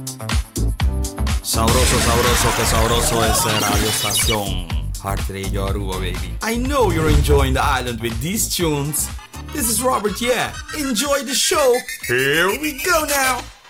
Sabroso, sabroso, que sabroso es Radio Estación. Heart Radio Aruba, baby. I know you're enjoying the island with these tunes. This is Robert, yeah. Enjoy the show. Here we go now.